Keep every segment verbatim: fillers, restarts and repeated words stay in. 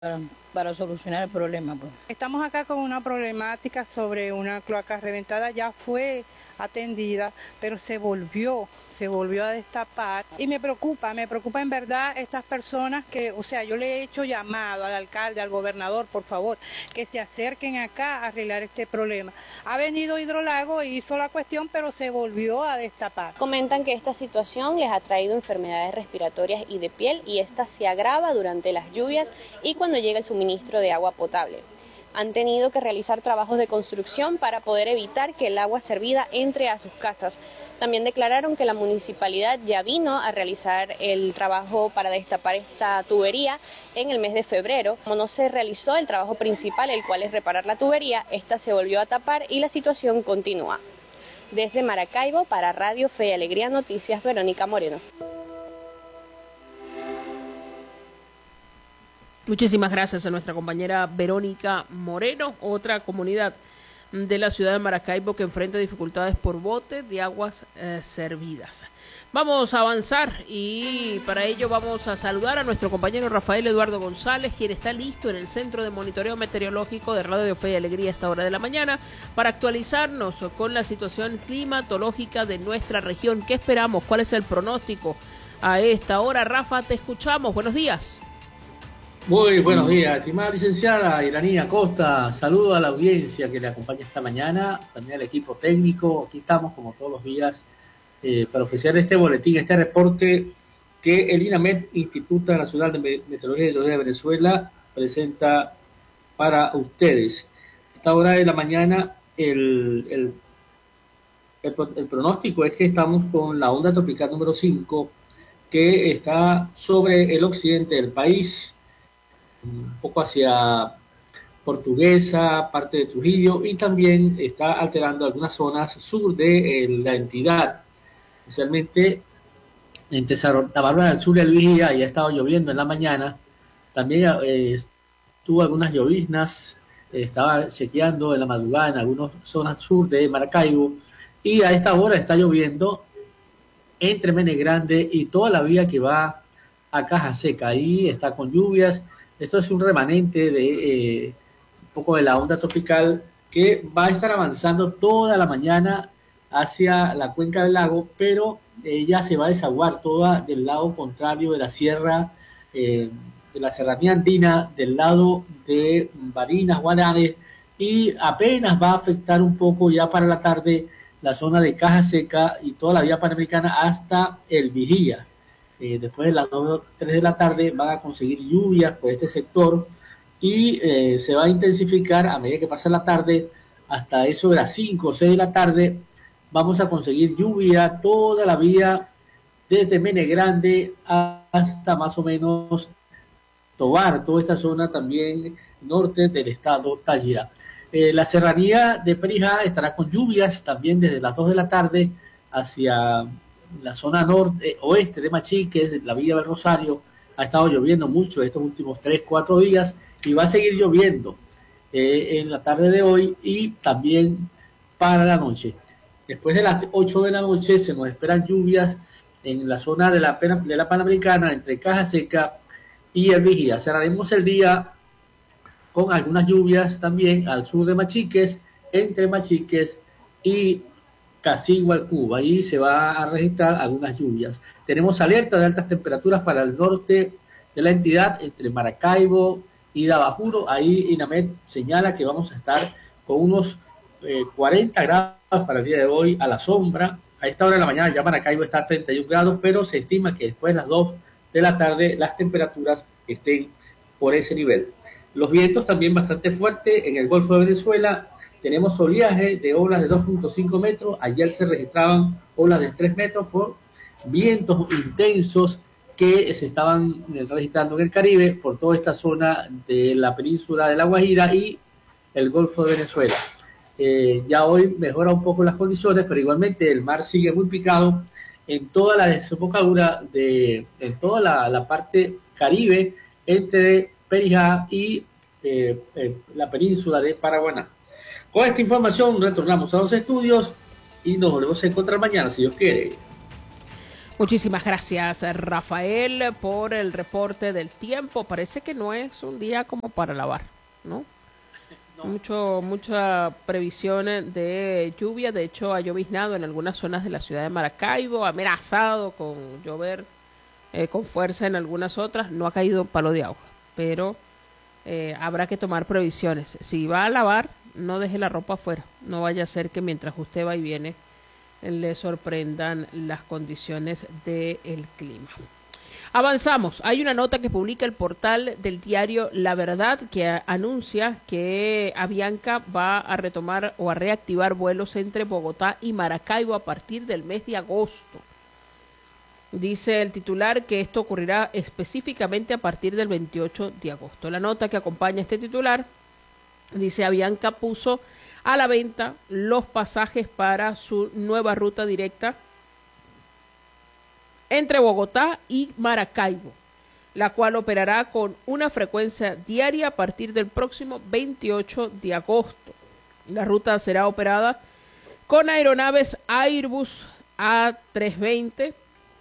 para, para solucionar el problema, pues. Estamos acá con una problemática sobre una cloaca reventada, ya fue atendida, pero se volvió, se volvió a destapar y me preocupa, me preocupa en verdad estas personas que, o sea, yo le he hecho llamado al alcalde, al gobernador, por favor, que se acerquen acá a arreglar este problema. Ha venido Hidrolago y hizo la cuestión, pero se volvió a destapar. Comentan que esta situación les ha traído enfermedades respiratorias y de piel y esta se agrava durante las lluvias y cuando llega el suministro de agua potable. Han tenido que realizar trabajos de construcción para poder evitar que el agua servida entre a sus casas. También declararon que la municipalidad ya vino a realizar el trabajo para destapar esta tubería en el mes de febrero. Como no se realizó el trabajo principal, el cual es reparar la tubería, esta se volvió a tapar y la situación continúa. Desde Maracaibo, para Radio Fe y Alegría Noticias, Verónica Moreno. Muchísimas gracias a nuestra compañera Verónica Moreno, otra comunidad de la ciudad de Maracaibo que enfrenta dificultades por bote de aguas eh, servidas. Vamos a avanzar y para ello vamos a saludar a nuestro compañero Rafael Eduardo González, quien está listo en el Centro de Monitoreo Meteorológico de Radio Fe y Alegría a esta hora de la mañana para actualizarnos con la situación climatológica de nuestra región. ¿Qué esperamos? ¿Cuál es el pronóstico a esta hora? Rafa, te escuchamos. Buenos días. Muy buenos días, estimada licenciada Iranía Costa. Saludo a la audiencia que le acompaña esta mañana, también al equipo técnico. Aquí estamos como todos los días eh, para ofrecer este boletín, este reporte que el INAMET, Instituto Nacional de Meteorología y Hidrología de Venezuela, presenta para ustedes. A esta hora de la mañana el, el, el, el pronóstico es que estamos con la onda tropical número cinco que está sobre el occidente del país, un poco hacia Portuguesa, parte de Trujillo, y también está alterando algunas zonas sur de eh, la entidad, especialmente entre Santa Bárbara del Sur y el Vigía, y ha estado lloviendo en la mañana. También eh, tuvo algunas lloviznas, eh, estaba chequeando en la madrugada en algunas zonas sur de Maracaibo, y a esta hora está lloviendo entre Mene Grande y toda la vía que va a Caja Seca. Ahí está con lluvias. Esto es un remanente de eh, un poco de la onda tropical que va a estar avanzando toda la mañana hacia la cuenca del lago, pero ella se va a desaguar toda del lado contrario de la sierra, eh, de la serranía andina, del lado de Barinas, Guanares, y apenas va a afectar un poco ya para la tarde la zona de Caja Seca y toda la vía panamericana hasta el Vigía. Eh, después de las dos, tres de la tarde van a conseguir lluvias por este sector y eh, se va a intensificar a medida que pasa la tarde hasta eso de las cinco o seis de la tarde. Vamos a conseguir lluvia toda la vía desde Mene Grande hasta más o menos Tobar, toda esta zona también norte del estado Táchira. Eh, la serranía de Perijá estará con lluvias también desde las dos de la tarde hacia la zona norte, oeste de Machiques, la Villa del Rosario. Ha estado lloviendo mucho estos últimos tres, cuatro días y va a seguir lloviendo eh, en la tarde de hoy y también para la noche. Después de las ocho de la noche se nos esperan lluvias en la zona de la, de la Panamericana, entre Caja Seca y el Vigía. Cerraremos el día con algunas lluvias también al sur de Machiques, entre Machiques y Casigualcuba. Ahí se va a registrar algunas lluvias. Tenemos alerta de altas temperaturas para el norte de la entidad, entre Maracaibo y Dabajuro. Ahí INAMET señala que vamos a estar con unos eh, cuarenta grados para el día de hoy a la sombra. A esta hora de la mañana ya Maracaibo está a treinta y un grados, pero se estima que después de las dos de la tarde las temperaturas estén por ese nivel. Los vientos también bastante fuertes en el Golfo de Venezuela. Tenemos oleaje de olas de dos punto cinco metros. Ayer se registraban olas de tres metros por vientos intensos que se estaban registrando en el Caribe por toda esta zona de la península de La Guajira y el Golfo de Venezuela. Eh, ya hoy mejora un poco las condiciones, pero igualmente el mar sigue muy picado en toda la desembocadura de en toda la, la parte Caribe entre Perijá y eh, eh, la península de Paraguaná. Con esta información retornamos a los estudios y nos volvemos a encontrar mañana, si Dios quiere. Muchísimas gracias, Rafael, por el reporte del tiempo. Parece que no es un día como para lavar, ¿no? No. Mucho, mucha previsión de lluvia. De hecho, ha lloviznado en algunas zonas de la ciudad de Maracaibo, ha amenazado con llover eh, con fuerza en algunas otras. No ha caído un palo de agua, pero eh, habrá que tomar previsiones. Si va a lavar, no deje la ropa afuera. No vaya a ser que mientras usted va y viene le sorprendan las condiciones del clima. Avanzamos. Hay una nota que publica el portal del diario La Verdad que anuncia que Avianca va a retomar o a reactivar vuelos entre Bogotá y Maracaibo a partir del mes de agosto. Dice el titular que esto ocurrirá específicamente a partir del veintiocho de agosto. La nota que acompaña este titular dice: Avianca puso a la venta los pasajes para su nueva ruta directa entre Bogotá y Maracaibo, la cual operará con una frecuencia diaria a partir del próximo veintiocho de agosto. La ruta será operada con aeronaves Airbus A trescientos veinte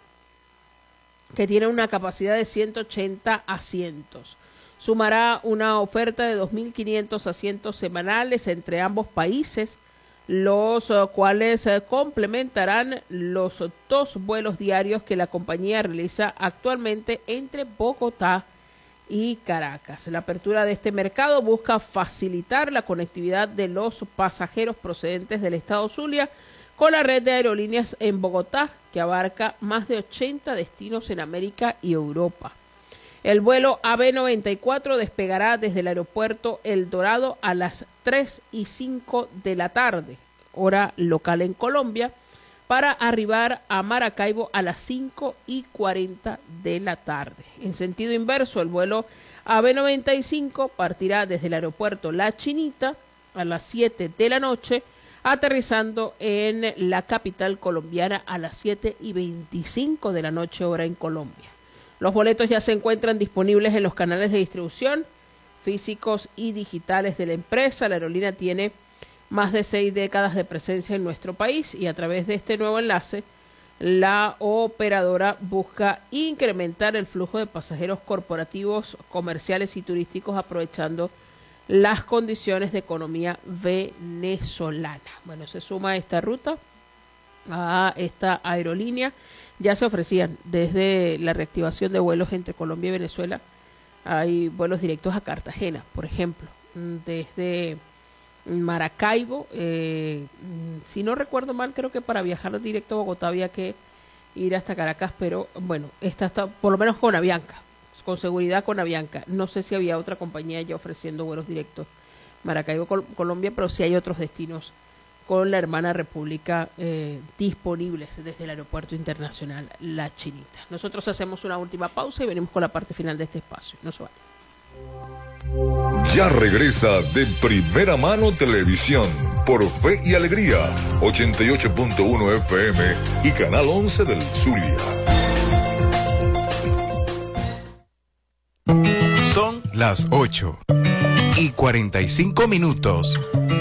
que tienen una capacidad de ciento ochenta asientos. Sumará una oferta de dos mil quinientos asientos semanales entre ambos países, los uh, cuales uh, complementarán los uh, dos vuelos diarios que la compañía realiza actualmente entre Bogotá y Caracas. La apertura de este mercado busca facilitar la conectividad de los pasajeros procedentes del estado Zulia con la red de aerolíneas en Bogotá, que abarca más de ochenta destinos en América y Europa. El vuelo A B noventa y cuatro despegará desde el aeropuerto El Dorado a las tres y cinco de la tarde, hora local en Colombia, para arribar a Maracaibo a las cinco y cuarenta de la tarde. En sentido inverso, el vuelo A B noventa y cinco partirá desde el aeropuerto La Chinita a las siete de la noche, aterrizando en la capital colombiana a las siete y veinticinco de la noche, hora en Colombia. Los boletos ya se encuentran disponibles en los canales de distribución físicos y digitales de la empresa. La aerolínea tiene más de seis décadas de presencia en nuestro país y a través de este nuevo enlace, la operadora busca incrementar el flujo de pasajeros corporativos, comerciales y turísticos, aprovechando las condiciones de economía venezolana. Bueno, se suma esta ruta a esta aerolínea. Ya se ofrecían desde la reactivación de vuelos entre Colombia y Venezuela. Hay vuelos directos a Cartagena, por ejemplo, desde Maracaibo. Eh, si no recuerdo mal, creo que para viajar directo a Bogotá había que ir hasta Caracas, pero bueno, esta está por lo menos con Avianca, con seguridad con Avianca. No sé si había otra compañía ya ofreciendo vuelos directos Maracaibo, Col- Colombia, pero sí hay otros destinos con la hermana república eh, disponibles desde el aeropuerto internacional La Chinita. Nosotros hacemos una última pausa y venimos con la parte final de este espacio. No se vayan. Ya regresa de Primera Mano Televisión por Fe y Alegría, ochenta y ocho punto uno F M y Canal once del Zulia. Son las ocho y cuarenta y cinco minutos.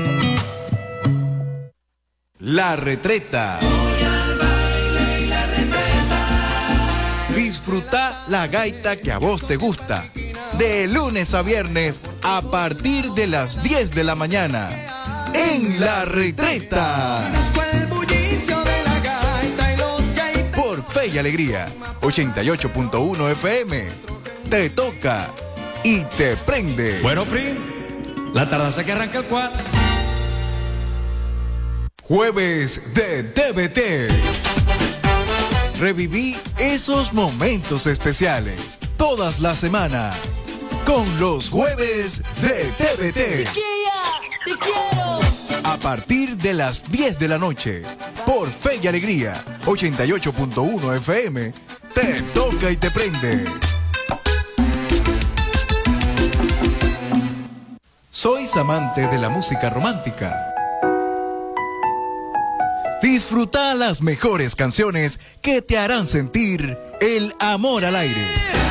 La Retreta. Disfruta la gaita que a vos te gusta. De lunes a viernes a partir de las diez de la mañana. En La Retreta. Por Fe y Alegría. ochenta y ocho punto uno F M. Te toca y te prende. Bueno, Pri, la tardanza que arranca el cuatro. Jueves de T V T. Reviví esos momentos especiales todas las semanas con los Jueves de T V T. Chiquilla, te quiero. A partir de las diez de la noche, por Fe y Alegría, ochenta y ocho punto uno F M, te toca y te prende. ¿Sois amante de la música romántica? Disfruta las mejores canciones que te harán sentir el amor al aire.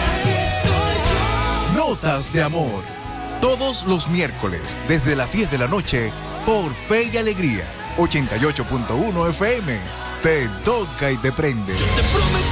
Notas de amor. Todos los miércoles, desde las diez de la noche, por Fe y Alegría, ochenta y ocho punto uno F M. Te toca y te prende.